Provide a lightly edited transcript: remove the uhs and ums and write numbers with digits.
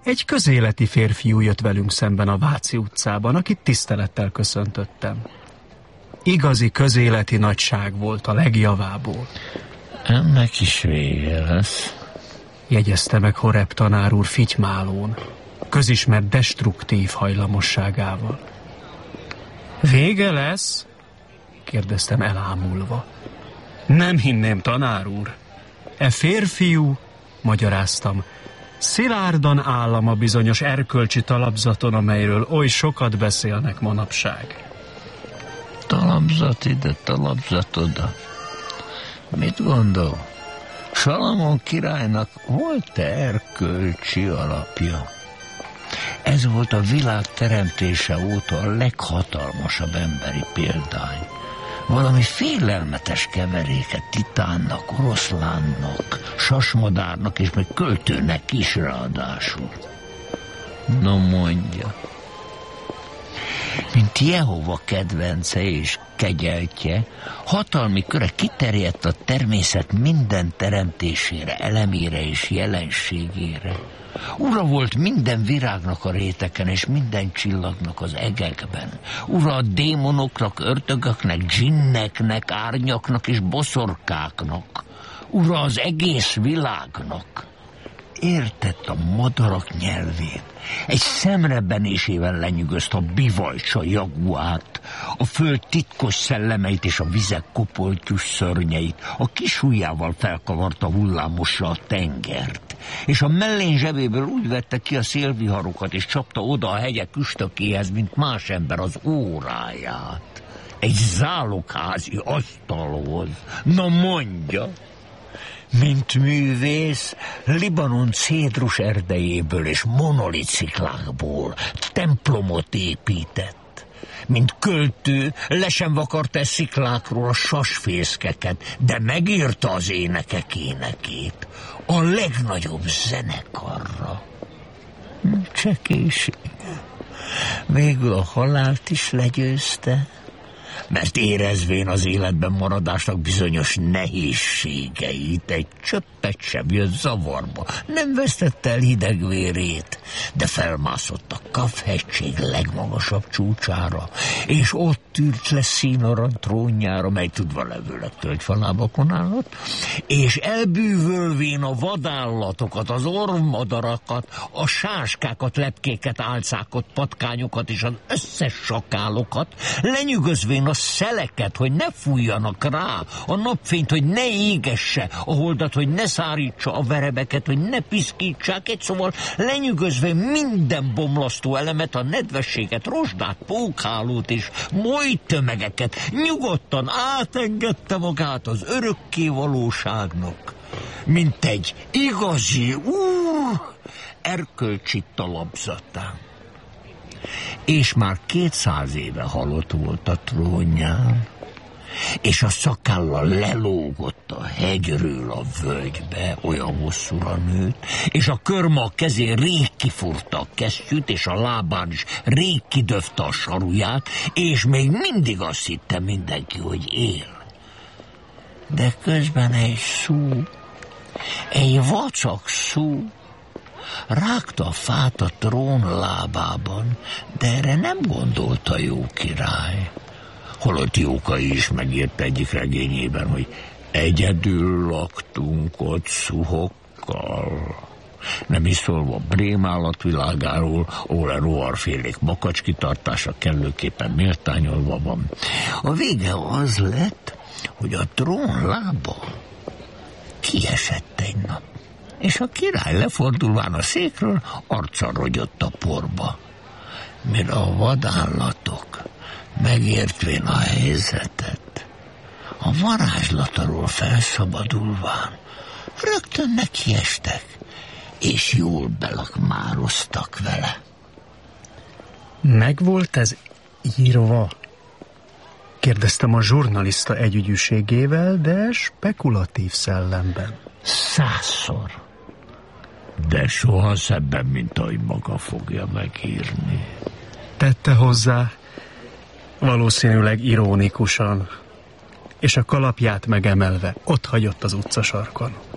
Egy közéleti férfiú jött velünk szemben a Váci utcában, akit tisztelettel köszöntöttem. Igazi közéleti nagyság volt a legjavából. Ennek is vége lesz, jegyezte meg Horeb tanár úr fitymálón, közismert destruktív hajlamosságával. Vége lesz? kérdeztem elámulva. Nem hinném, tanár úr. E férfiú, magyaráztam, szilárdan állam a bizonyos erkölcsi talapzaton, amelyről oly sokat beszélnek manapság. Talapzat ide, talapzat oda. Mit gondol? Salamon királynak volt-e erkölcsi alapja? Ez volt a világ teremtése óta a leghatalmasabb emberi példány. Valami félelmetes keveréket titánnak, oroszlánnak, sasmadárnak és meg költőnek is ráadásul. No mondja. Mint Jehova kedvence és kegyeltje, hatalmi köre kiterjedt a természet minden teremtésére, elemére és jelenségére. Ura volt minden virágnak a réteken, és minden csillagnak az egekben. Ura a démonoknak, ördögöknek, dzsinneknek, árnyaknak és boszorkáknak. Ura az egész világnak. Értett a madarak nyelvét. Egy szemrebbenésével lenyűgözt a bivajcsa jaguárt, a föld titkos szellemeit és a vizek kopoltyús szörnyeit, a kis ujjával felkavarta hullámosra a tengert, és a mellén zsebéből úgy vette ki a szélviharokat, és csapta oda a hegyek üstökéhez, mint más ember az óráját. Egy zálogházi asztalhoz. Na mondja! Mint művész, Libanon cédrus erdejéből és monolit sziklákból templomot épített. Mint költő, le sem vakarta sziklákról a sasfészkeket, de megírta az énekek énekét a legnagyobb zenekarra. Csekéség. Végül a halált is legyőzte, mert érezvén az életben maradásnak bizonyos nehézségeit, egy csöppet sem jött zavarba, nem vesztette el hidegvérét, de felmászott a Kaf-hegység legmagasabb csúcsára, és ott ült le színarany trónjára, mely tudva levőleg tölgyfalábakon állott, és elbűvölvén a vadállatokat, az orvmadarakat, a sáskákat, lepkéket, álcákat, patkányokat és az összes sakálokat, lenyűgözvén a szeleket, hogy ne fújjanak rá, a napfényt, hogy ne égesse, a holdat, hogy ne szárítsa a verebeket, hogy ne piszkítsák, egy szóval lenyűgözve minden bomlasztó elemet, a nedvességet, rozsdát, pókhálót és moly tömegeket nyugodtan átengedte magát az örökké valóságnak, mint egy igazi úr erkölcsi talapzatán. És már 200 éve halott volt a trónján, és a szakállal lelógott a hegyről a völgybe, olyan hosszúra nőtt, és a körme a kezén rég kifúrta a kesztyűt, és a lábán is rég kidöfte a saruját, és még mindig azt hitte mindenki, hogy él. De közben egy szú, egy vacak szú rágta a fát a trón lábában, de erre nem gondolta jó király. Holott Jókai is megírta egyik regényében, hogy egyedül laktunk ott szuhokkal. Nem is szólva Brém állatvilágáról, ahol a rovarfélék makacskitartása kellőképpen méltányolva van. A vége az lett, hogy a trón lába kiesett egy nap, és a király lefordulván a székről arccal rogyott a porba. Mire a vadállatok megértvén a helyzetet, a varázslatáról felszabadulván rögtön nekiestek, és jól belakmároztak vele. Meg volt ez írva? Kérdeztem a zsurnalista együgyűségével, de spekulatív szellemben. 100-szor. De soha szebben, mint ahogy maga fogja megírni. Tette hozzá, valószínűleg ironikusan, és a kalapját megemelve ott hagyott az utcasarkon.